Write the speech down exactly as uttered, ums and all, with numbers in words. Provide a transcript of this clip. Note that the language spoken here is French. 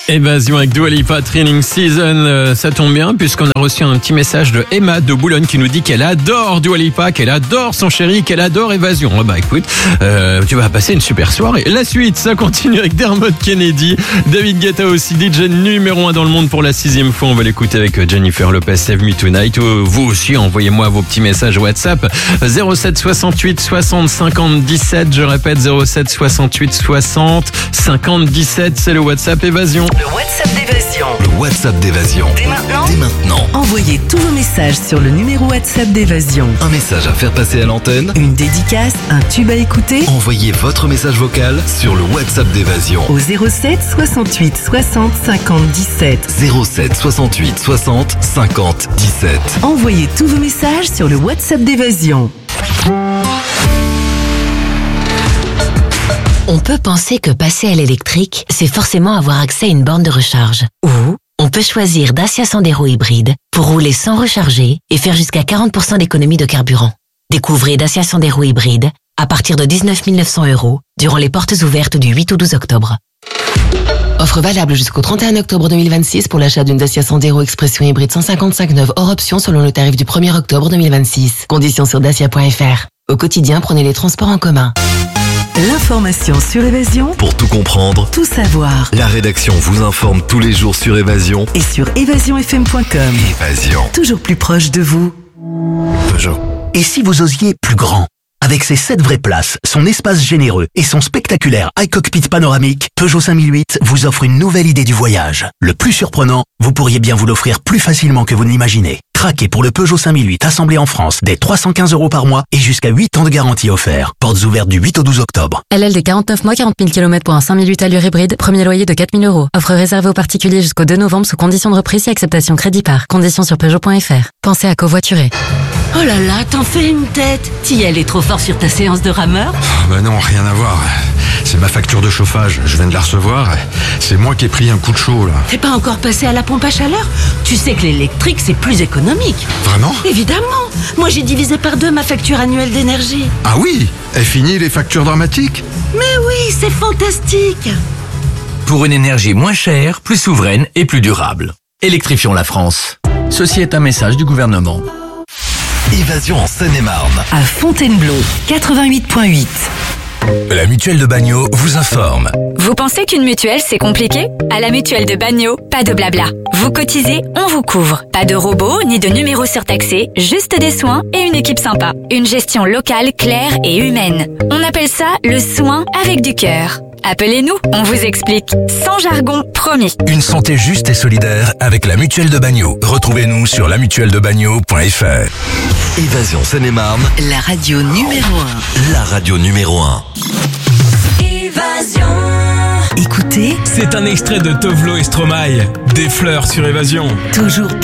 Évasion avec Dua Lipa, Training Season, euh, ça tombe bien puisqu'on a reçu un petit message de Emma de Boulogne qui nous dit qu'elle adore Dua Lipa, qu'elle adore son chéri, qu'elle adore Évasion. Oh bah écoute, euh, tu vas passer une super soirée. La suite, ça continue avec Dermot Kennedy, David Guetta aussi, D J numéro un dans le monde pour la sixième fois. On va l'écouter avec Jennifer Lopez, Save Me Tonight. Vous aussi, envoyez-moi vos petits messages WhatsApp zéro sept soixante-huit soixante cinquante dix-sept. Je répète zéro sept soixante-huit soixante cinquante dix-sept. C'est le WhatsApp Évasion. Le WhatsApp d'Évasion. Le WhatsApp d'Évasion. Dès maintenant, Dès maintenant. Envoyez tous vos messages sur le numéro WhatsApp d'Évasion. Un message à faire passer à l'antenne. Une dédicace, un tube à écouter. Envoyez votre message vocal sur le WhatsApp d'Évasion. Au zéro sept soixante-huit soixante cinquante dix-sept. zéro sept soixante-huit soixante cinquante dix-sept. Envoyez tous vos messages sur le WhatsApp d'Évasion. On peut penser que passer à l'électrique, c'est forcément avoir accès à une borne de recharge. Ou on peut choisir Dacia Sandero hybride pour rouler sans recharger et faire jusqu'à quarante pour cent d'économie de carburant. Découvrez Dacia Sandero hybride à partir de dix-neuf mille neuf cents euros durant les portes ouvertes du huit au douze octobre. Offre valable jusqu'au trente et un octobre deux mille vingt-six pour l'achat d'une Dacia Sandero Expression hybride cent cinquante-cinq neuve hors option selon le tarif du premier octobre deux mille vingt-six. Conditions sur dacia point f r. Au quotidien, prenez les transports en commun. L'information sur Évasion, Pour tout comprendre, tout savoir. la rédaction vous informe tous les jours sur Évasion. Et sur évasion f m point com. Évasion. Toujours plus proche de vous. Peugeot. Et si vous osiez plus grand? Avec ses sept vraies places, son espace généreux et son spectaculaire iCockpit panoramique, Peugeot cinq mille huit vous offre une nouvelle idée du voyage. Le plus surprenant, vous pourriez bien vous l'offrir plus facilement que vous ne l'imaginez. Craquez pour le Peugeot cinq mille huit assemblé en France dès trois cent quinze euros par mois et jusqu'à huit ans de garantie offert. Portes ouvertes du huit au douze octobre. L L D quarante-neuf mois, quarante mille kilomètres pour un cinq mille huit allure hybride, premier loyer de quatre mille euros. Offre réservée aux particuliers jusqu'au deux novembre sous conditions de reprise et acceptation crédit par. Conditions sur Peugeot point f r. Pensez à covoiturer. Oh là là, t'en fais une tête. T'y allais trop fort sur ta séance de rameur? Bah non, rien à voir. C'est ma facture de chauffage, je viens de la recevoir. C'est moi qui ai pris un coup de chaud là. T'es pas encore passé à la pompe à chaleur? Tu sais que l'électrique c'est plus économique. Vraiment? Évidemment. Moi j'ai divisé par deux ma facture annuelle d'énergie. Ah oui? Est fini les factures dramatiques? Mais oui, c'est fantastique. Pour une énergie moins chère, plus souveraine et plus durable. Électrifions la France. Ceci est un message du gouvernement. Évasion en Seine-et-Marne. À Fontainebleau, quatre-vingt-huit point huit. La mutuelle de Bagnols vous informe. Vous pensez qu'une mutuelle, c'est compliqué? À la mutuelle de Bagnols, pas de blabla. Vous cotisez, on vous couvre. Pas de robots, ni de numéros surtaxés, juste des soins et une équipe sympa. Une gestion locale, claire et humaine. On appelle ça le soin avec du cœur. Appelez-nous, on vous explique. Sans jargon, promis. Une santé juste et solidaire avec la mutuelle de Bagnols. Retrouvez-nous sur la mutuelle de bagnols point f r. Évasion Seine-et-Marne, La radio numéro un. la radio numéro un. Évasion. Écoutez, C'est un extrait de Tovlo et Stromae, Des fleurs sur Évasion. toujours